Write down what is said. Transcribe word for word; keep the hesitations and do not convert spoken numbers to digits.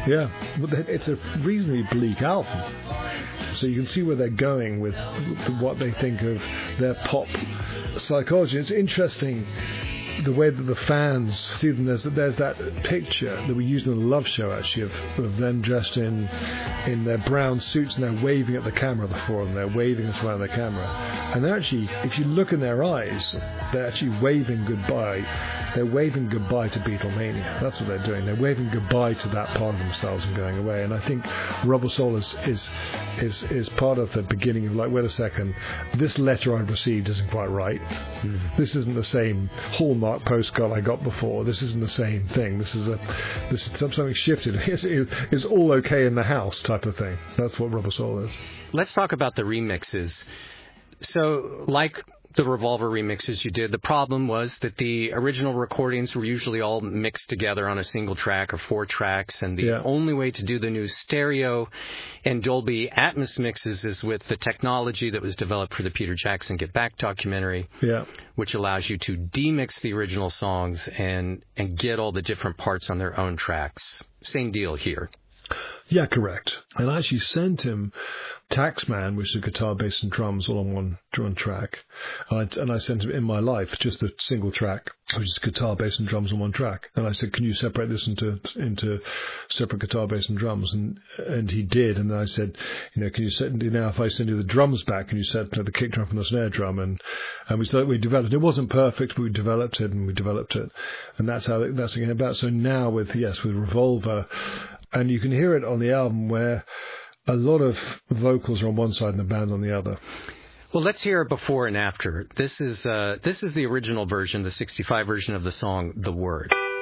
Yeah, but it's a reasonably bleak album. So you can see where they're going with what they think of their pop psychology. It's interesting the way that the fans see them. There's, there's that picture that we used in the Love Show, actually, of, of them dressed in in their brown suits, and they're waving at the camera, the four of them. They're waving us around the camera. And they're actually, if you look in their eyes, they're actually waving goodbye. They're waving goodbye to Beatlemania. That's what they're doing. They're waving goodbye to that part of themselves and going away. And I think Rubber Soul is is is, is part of the beginning of, like, wait a second, this letter I've received isn't quite right. Mm. This isn't the same Hallmark postcard I got before. This isn't the same thing. This is a this is something shifted. It's, it's all okay in the house type of thing. That's what Rubber Soul is. Let's talk about the remixes. So, like the Revolver remixes you did, the problem was that the original recordings were usually all mixed together on a single track or four tracks, and the yeah. only way to do the new stereo and Dolby Atmos mixes is with the technology that was developed for the Peter Jackson Get Back documentary, yeah. which allows you to demix the original songs and, and get all the different parts on their own tracks. Same deal here. Yeah, correct. And I actually sent him Taxman, which is guitar, bass, and drums all on one, one track. And I, and I sent him In My Life, just a single track, which is guitar, bass, and drums on one track. And I said, can you separate this into into separate guitar, bass, and drums? And and he did. And then I said, you know, can you set, now if I send you the drums back, can you set the kick drum and the snare drum? And and we started, we developed it. It wasn't perfect, but we developed it, and we developed it. And that's how it, that's how it came about. So now with, yes, with Revolver, and you can hear it on the album where a lot of vocals are on one side and the band on the other. Well, let's hear it before and after. This is uh, this is the original version, the sixty-five version of the song, The Word.